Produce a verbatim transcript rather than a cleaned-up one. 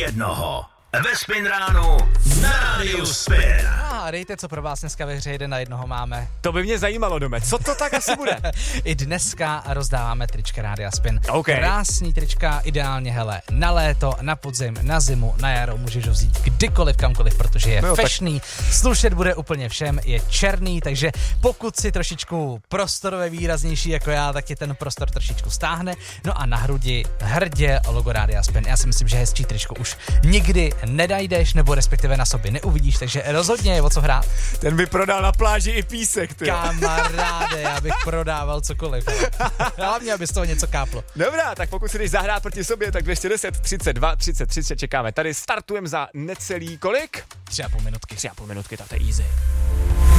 jednoho. Ve Spin ránu na rádiu Spin. A dejte, co pro vás dneska ve hře jeden na jednoho máme. To by mě zajímalo, Dome. Co to tak asi bude? I dneska rozdáváme trička Rádia Spin. Okay. Krásný trička, ideálně, hele, na léto, na podzim, na zimu, na jaro, můžeš ho vzít kdykoliv, kamkoliv, protože je no, fashioný, tak... slušet bude úplně všem, je černý, takže pokud si trošičku prostorově výraznější jako já, tak je ten prostor trošičku stáhne. No a na hrudi hrdě logo Rádia Spin. Já si myslím, že hezčí tričko už nikdy nenajdeš, nebo respektive na sobě neuvidíš, takže rozhodně je o co hrát. Ten by prodal na pláži i písek, ty. Kamaráde, já bych prodával cokoliv. Hlavně, aby z toho něco káplo. Dobrá, tak pokud si jdeš zahrát proti sobě, tak dvě stě deset, třicet dva, třicet tři se čekáme. Tady startujeme za necelý kolik? Tři a půl minutky. Tři a půl minutky, tak to je easy.